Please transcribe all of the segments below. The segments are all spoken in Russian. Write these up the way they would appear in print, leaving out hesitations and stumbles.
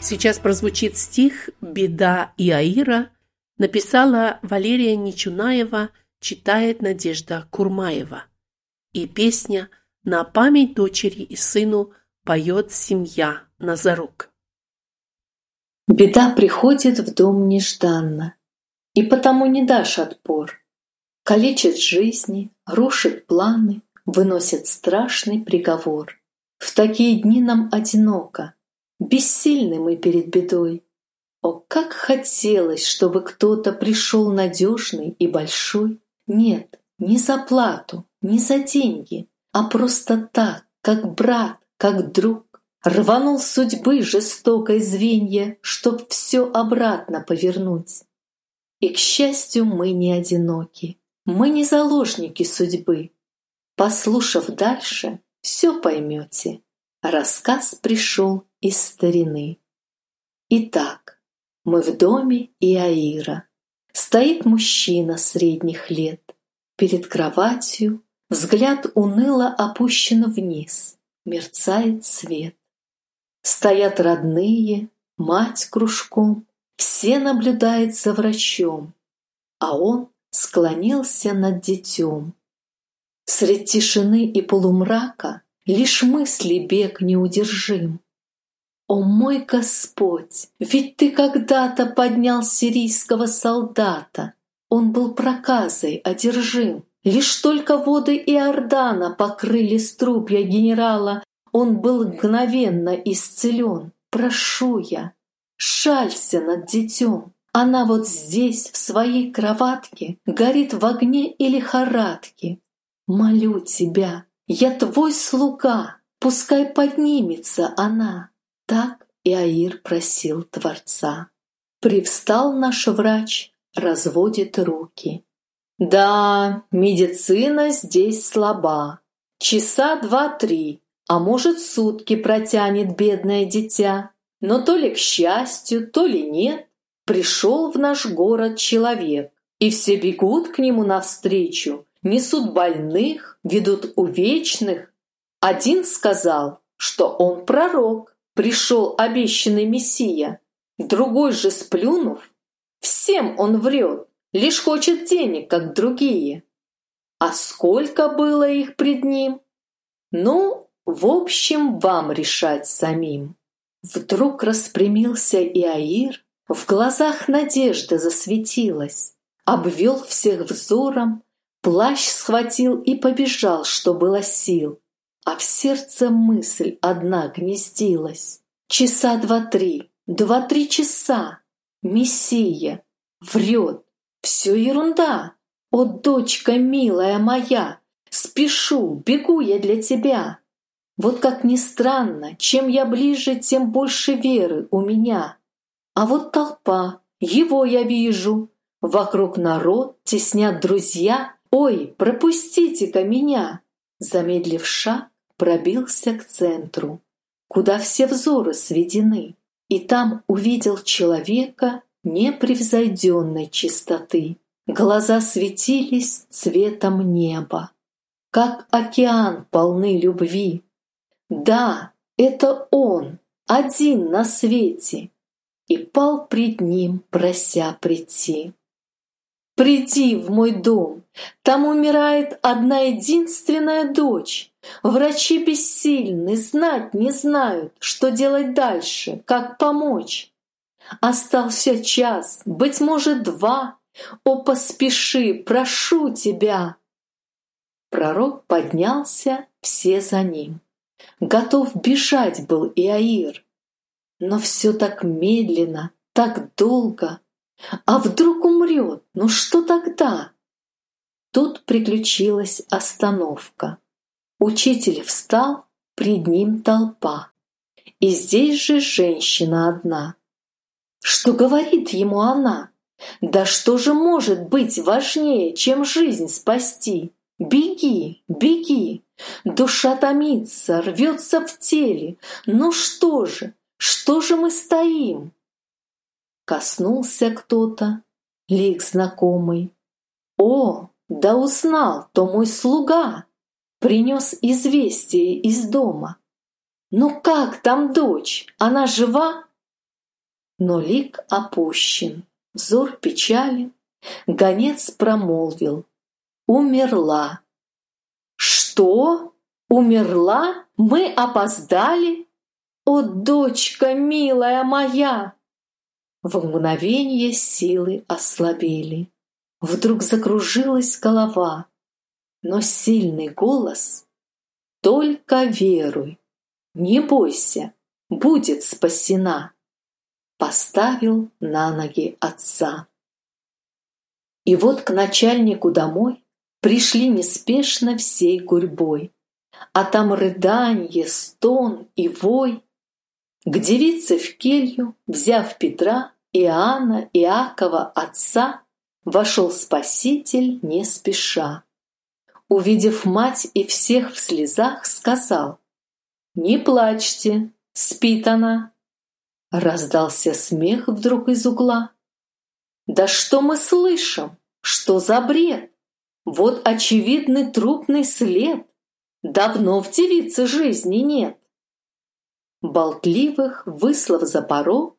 Сейчас прозвучит стих «Беда Иаира», написала Валерия Нечунаева, читает Надежда Курмаева. И песня «На память дочери и сыну» поет семья Назарук. Беда приходит в дом нежданно, и потому не дашь отпор. Калечит жизни, рушит планы, выносит страшный приговор. В такие дни нам одиноко, бессильны мы перед бедой. О, как хотелось, чтобы кто-то пришел надежный и большой. Нет, не за плату, не за деньги, а просто так, как брат, как друг. Рванул судьбы жестокой звенья, чтоб все обратно повернуть. И, к счастью, мы не одиноки, мы не заложники судьбы. Послушав дальше, все поймете. Рассказ пришел из старины. Итак, мы в доме Иаира. Стоит мужчина средних лет. Перед кроватью взгляд уныло опущен вниз, мерцает свет. Стоят родные, мать кружком, все наблюдают за врачом, а он склонился над детем. Средь тишины и полумрака лишь мысли бег неудержим. О мой Господь, ведь Ты когда-то поднял сирийского солдата. Он был проказой одержим. Лишь только воды Иордана покрыли струпья генерала, он был мгновенно исцелен. Прошу я, жалься над детем. Она вот здесь, в своей кроватке, горит в огне и лихорадке. Молю тебя, я твой слуга, пускай поднимется она. Так Иаир просил Творца. Привстал наш врач, разводит руки. Да, медицина здесь слаба. Часа 2-3, а может сутки протянет бедное дитя. Но то ли к счастью, то ли нет, пришел в наш город человек, и все бегут к нему навстречу, несут больных, ведут увечных. Один сказал, что он пророк, пришел обещанный Мессия. Другой же, сплюнув, всем он врет, лишь хочет денег, как другие. А сколько было их пред ним? Ну, в общем, вам решать самим. Вдруг распрямился Иаир, в глазах надежда засветилась, обвел всех взором, плащ схватил и побежал, что было сил. А в сердце мысль одна гнездилась. Часа 2-3, 2-3 часа. Мессия врет. Все ерунда. О, дочка милая моя, спешу, бегу я для тебя. Вот как ни странно, чем я ближе, тем больше веры у меня. А вот толпа, его я вижу. Вокруг народ, теснят друзья. Ой, пропустите-ка меня. Замедлив шаг, пробился к центру, куда все взоры сведены, и там увидел человека непревзойденной чистоты. Глаза светились цветом неба, как океан полны любви. Да, это он, один на свете, и пал пред ним, прося прийти. «Приди в мой дом, там умирает одна единственная дочь. Врачи бессильны, знать не знают, что делать дальше, как помочь. Остался час, быть может 2. О, поспеши, прошу тебя!» Пророк поднялся, все за ним. Готов бежать был Иаир, но все так медленно, так долго. А вдруг умрет, ну что тогда? Тут приключилась остановка. Учитель встал, пред ним толпа. И здесь же женщина одна. Что говорит ему она? Да что же может быть важнее, чем жизнь спасти? Беги, беги! Душа томится, рвется в теле. Ну что же мы стоим? Коснулся кто-то, лик знакомый. О, да узнал, то мой слуга. Принес известие из дома. Ну как там дочь? Она жива? Но лик опущен, взор печален, гонец промолвил: умерла. Что? Умерла? Мы опоздали? О, дочка милая моя! В мгновенье силы ослабели. Вдруг закружилась голова, но сильный голос: только веруй, не бойся, будет спасена, поставил на ноги отца. И вот к начальнику домой пришли неспешно всей гурьбой, а там рыданье, стон и вой. К девице в келью, взяв Петра, Иоанна, Иакова, отца, вошел Спаситель не спеша. Увидев мать и всех в слезах, сказал: «Не плачьте, спит она». Раздался смех вдруг из угла. «Да что мы слышим? Что за бред? Вот очевидный трупный след. Давно в девице жизни нет». Болтливых выслав за порог: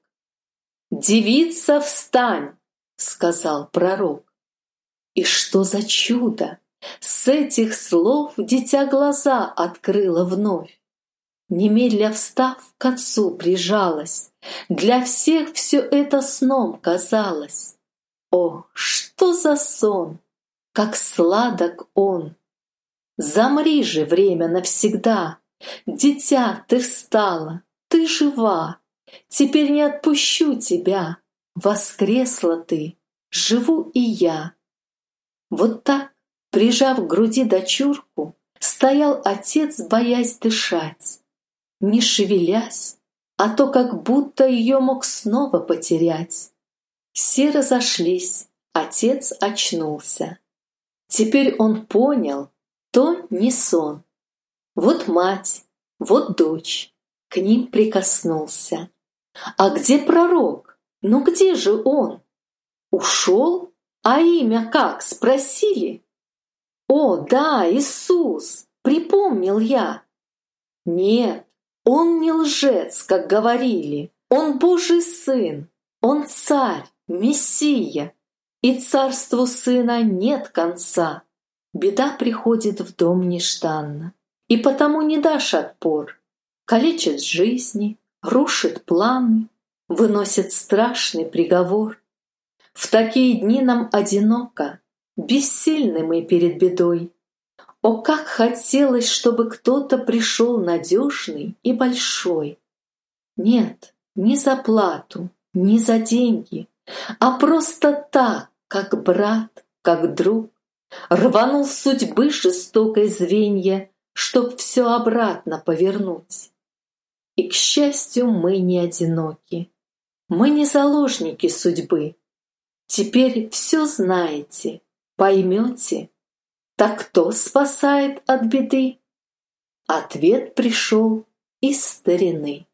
«Девица, встань!» — сказал пророк. И что за чудо! С этих слов дитя глаза открыло вновь. Немедля встав, к отцу прижалась. Для всех все это сном казалось. О, что за сон! Как сладок он! Замри же, время, навсегда! Дитя, ты встала, ты жива! Теперь не отпущу тебя! Воскресла ты, живу и я! Вот так, прижав к груди дочурку, стоял отец, боясь дышать, не шевелясь, а то как будто ее мог снова потерять. Все разошлись, отец очнулся. Теперь он понял, то не сон. Вот мать, вот дочь, к ним прикоснулся. А где пророк? Ну где же он? Ушел? А имя как, спросили? О, да, Иисус, припомнил я. Нет, он не лжец, как говорили. Он Божий Сын, он Царь, Мессия. И царству Сына нет конца. Беда приходит в дом нежданно, и потому не дашь отпор. Калечит жизни, рушит планы, выносит страшный приговор. В такие дни нам одиноко, бессильны мы перед бедой. О, как хотелось, чтобы кто-то пришел надежный и большой. Нет, не за плату, не за деньги, а просто так, как брат, как друг, рванул с судьбы жестокой звенья, чтоб все обратно повернуть. И, к счастью, мы не одиноки, мы не заложники судьбы. Теперь все знаете, поймете. Так кто спасает от беды? Ответ пришел из старины.